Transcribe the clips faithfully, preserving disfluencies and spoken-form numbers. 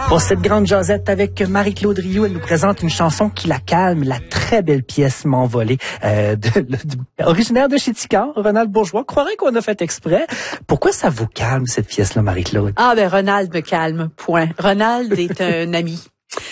Pour cette grande jasette avec Marie-Claude Rioux, elle nous présente une chanson qui la calme, la très belle pièce M'envoler, euh, de, de, de, originaire de Chéticamp, Ronald Bourgeois. Croirait qu'on a fait exprès. Pourquoi ça vous calme, cette pièce-là, Marie-Claude? Ah, ben, Ronald me calme, point. Ronald est un ami.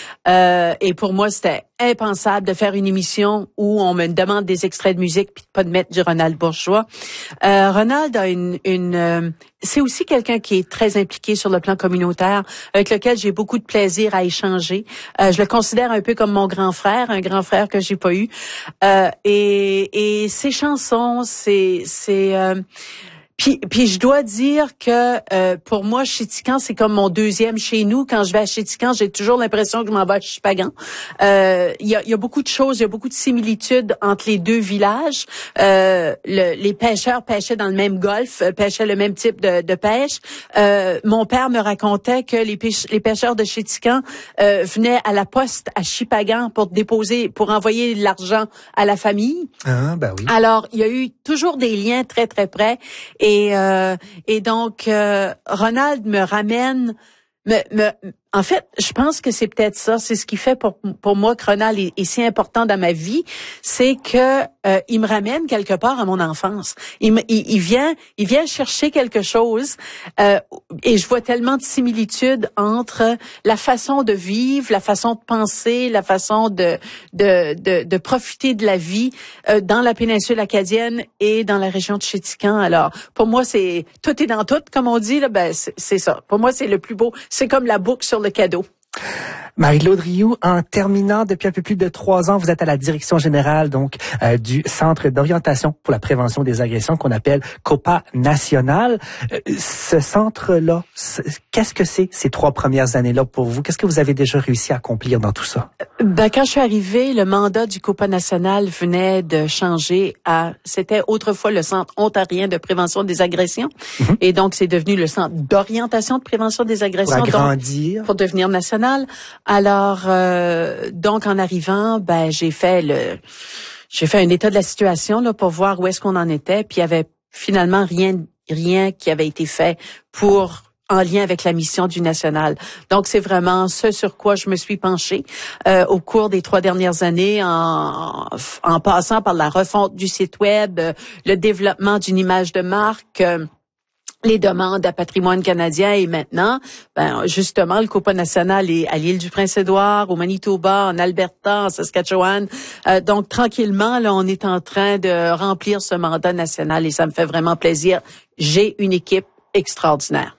Euh, et pour moi, c'était impensable de faire une émission où on me demande des extraits de musique puis pas de mettre du Ronald Bourgeois. Euh, Ronald a une, une euh, c'est aussi quelqu'un qui est très impliqué sur le plan communautaire, avec lequel j'ai beaucoup de plaisir à échanger. Euh, je le considère un peu comme mon grand frère, un grand frère que j'ai pas eu. Euh, et, et ses chansons, c'est, c'est euh, Puis, puis je dois dire que euh, pour moi, Chéticamp, c'est comme mon deuxième chez nous. Quand je vais à Chéticamp, j'ai toujours l'impression que je m'en vais à Chipagan. Euh, il y a, y a beaucoup de choses, il y a beaucoup de similitudes entre les deux villages. Euh, le, les pêcheurs pêchaient dans le même golfe, pêchaient le même type de, de pêche. Euh, mon père me racontait que les, pêche, les pêcheurs de Chéticamp euh, venaient à la poste à Chipagan pour déposer, pour envoyer de l'argent à la famille. Ah, ben oui. Alors, il y a eu toujours des liens très, très près. Et Et, euh, et donc, euh, Ronald me ramène... Me, me, en fait, je pense que c'est peut-être ça. C'est ce qui fait pour, pour moi que Ronald est, est si important dans ma vie. C'est que euh, il me ramène quelque part à mon enfance. Il, me, il, il vient il vient chercher quelque chose. Euh, et je vois tellement de similitudes entre la façon de vivre, la façon de penser, la façon de de de, de profiter de la vie euh, dans la péninsule acadienne et dans la région de Chéticamp. Alors, pour moi, c'est tout est dans tout, comme on dit là. Ben c'est, c'est ça. Pour moi, c'est le plus beau. C'est comme la boucle sur le cadeau. Marie-Claude Rioux, en terminant depuis un peu plus de trois ans, vous êtes à la direction générale donc euh, du Centre d'orientation pour la prévention des agressions qu'on appelle COPA National. Euh, ce centre-là, qu'est-ce que c'est ces trois premières années-là pour vous? Qu'est-ce que vous avez déjà réussi à accomplir dans tout ça? Ben, quand je suis arrivée, le mandat du COPA National venait de changer à... C'était autrefois le Centre ontarien de prévention des agressions. Mm-hmm. Et donc, c'est devenu le Centre d'orientation de prévention des agressions. Pour agrandir. Donc, pour devenir national. Alors, euh, donc, en arrivant, ben, j'ai fait le... J'ai fait un état de la situation là pour voir où est-ce qu'on en était. Puis, il y avait finalement rien, rien qui avait été fait pour... en lien avec la mission du national. Donc, c'est vraiment ce sur quoi je me suis penchée euh, au cours des trois dernières années, en, en passant par la refonte du site web, euh, le développement d'une image de marque, euh, les demandes à Patrimoine canadien et maintenant, ben justement, le COPA national est à l'île du Prince-Édouard, au Manitoba, en Alberta, en Saskatchewan. Euh, donc, tranquillement, là, on est en train de remplir ce mandat national et ça me fait vraiment plaisir. J'ai une équipe extraordinaire.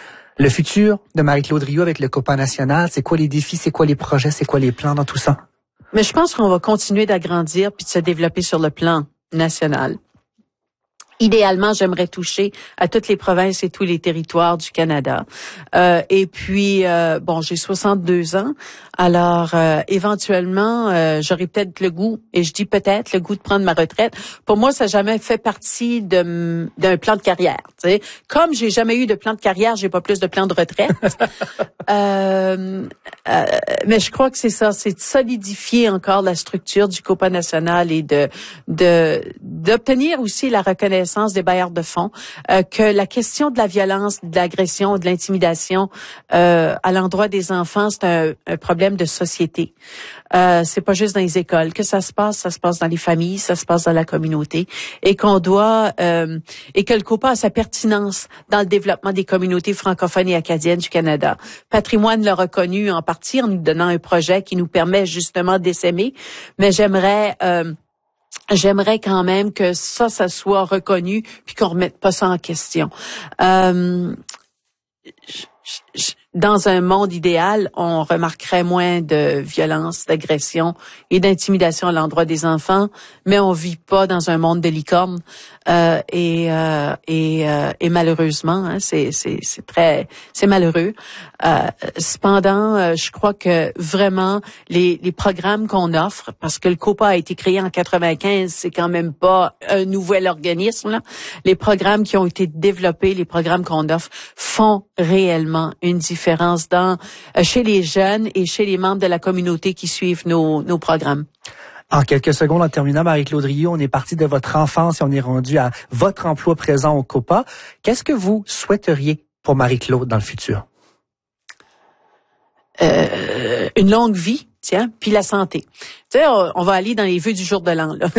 Le futur de Marie-Claude Rioux avec le COPA National, c'est quoi les défis, c'est quoi les projets, c'est quoi les plans dans tout ça? Mais je pense qu'on va continuer d'agrandir puis de se développer sur le plan national. Idéalement, j'aimerais toucher à toutes les provinces et tous les territoires du Canada. Euh, et puis, euh, bon, j'ai soixante-deux ans. Alors, euh, éventuellement, euh, j'aurai peut-être le goût, et je dis peut-être le goût de prendre ma retraite. Pour moi, ça n'a jamais fait partie de, d'un plan de carrière. Tu sais. Comme j'ai jamais eu de plan de carrière, j'ai pas plus de plan de retraite. euh, euh, mais je crois que c'est ça, c'est de solidifier encore la structure du COPA national et de, de d'obtenir aussi la reconnaissance des bailleurs de fonds, euh, que la question de la violence, de l'agression, de l'intimidation euh, à l'endroit des enfants, c'est un, un problème de société. Euh, c'est pas juste dans les écoles que ça se passe, ça se passe dans les familles, ça se passe dans la communauté, et qu'on doit euh, et que le COPA a sa pertinence dans le développement des communautés francophones et acadiennes du Canada. Patrimoine l'a reconnu en partie en nous donnant un projet qui nous permet justement d'essaimer, mais j'aimerais euh, J'aimerais quand même que ça, ça soit reconnu puis qu'on remette pas ça en question. Euh, je, je, dans un monde idéal, on remarquerait moins de violence, d'agression et d'intimidation à l'endroit des enfants, mais on vit pas dans un monde de licorne euh, et euh, et, euh, et malheureusement, hein, c'est c'est c'est très c'est malheureux. Euh, cependant, euh, je crois que vraiment les les programmes qu'on offre, parce que le COPA a été créé en quatre-vingt-quinze, c'est quand même pas un nouvel organisme là. Les programmes qui ont été développés, les programmes qu'on offre font réellement une différence dans chez les jeunes et chez les membres de la communauté qui suivent nos nos programmes. En quelques secondes, en terminant, Marie-Claude Rioux, on est parti de votre enfance et on est rendu à votre emploi présent au COPA. Qu'est-ce que vous souhaiteriez pour Marie-Claude dans le futur? euh, une longue vie, tiens, puis la santé. Tu sais, on, on va aller dans les vœux du jour de l'an, là.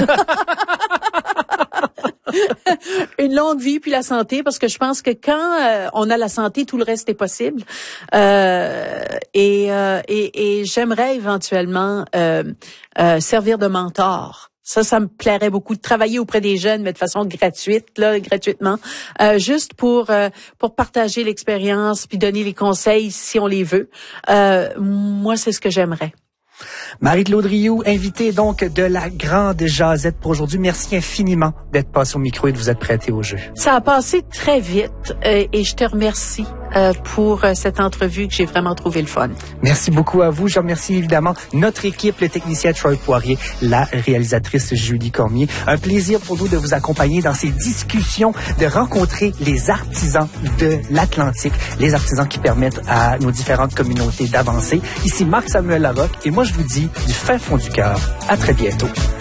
Une longue vie puis la santé, parce que je pense que quand euh, on a la santé, tout le reste est possible. Euh, et, euh, et, et j'aimerais éventuellement euh, euh, servir de mentor. Ça, ça me plairait beaucoup de travailler auprès des jeunes, mais de façon gratuite, là, gratuitement, euh, juste pour euh, pour partager l'expérience puis donner les conseils si on les veut. Euh, moi, c'est ce que j'aimerais. Marie-Claude Rioux, invitée donc de la grande jasette pour aujourd'hui. Merci infiniment d'être passée au micro et de vous être prêtée au jeu. Ça a passé très vite euh, et je te remercie euh, pour euh, cette entrevue que j'ai vraiment trouvé le fun. Merci beaucoup à vous. Je remercie évidemment notre équipe, le technicien Troy Poirier, la réalisatrice Julie Cormier. Un plaisir pour nous de vous accompagner dans ces discussions, de rencontrer les artisans de l'Atlantique, les artisans qui permettent à nos différentes communautés d'avancer. Ici Marc-Samuel Larocque et moi je vous dis du fin fond du cœur, à très bientôt.